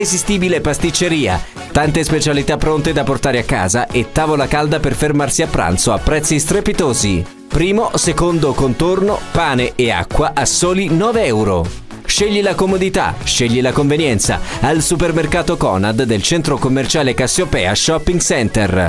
Irresistibile pasticceria, tante specialità pronte da portare a casa e tavola calda per fermarsi a pranzo a prezzi strepitosi. Primo, secondo contorno, pane e acqua a soli 9 euro. Scegli la comodità, scegli la convenienza al supermercato Conad del centro commerciale Cassiopea Shopping Center.